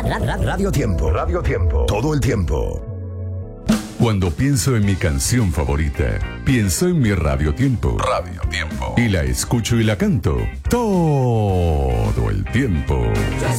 Radio Tiempo. Radio Tiempo. Todo el tiempo. Cuando pienso en mi canción favorita, pienso en mi Radio Tiempo. Radio Tiempo. Y la escucho y la canto todo el tiempo.